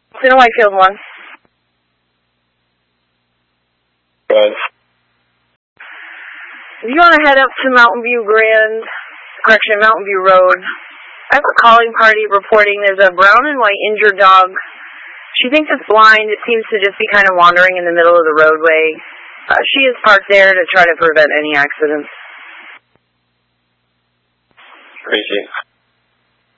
Center Whitefield 1. Good. If you want to head up to Mountain View Mountain View Road, I have a calling party reporting there's a brown and white injured dog. She thinks it's blind. It seems to just be kind of wandering in the middle of the roadway. She is parked there to try to prevent any accidents. Appreciate it.